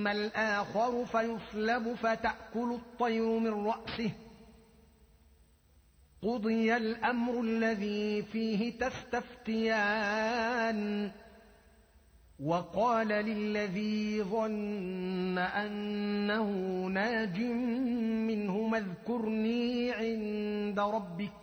وأما الآخر فيصلب فتأكل الطير من رأسه قضي الأمر الذي فيه تستفتيان وقال للذي ظن أنه ناج منهما اذكرني عند ربك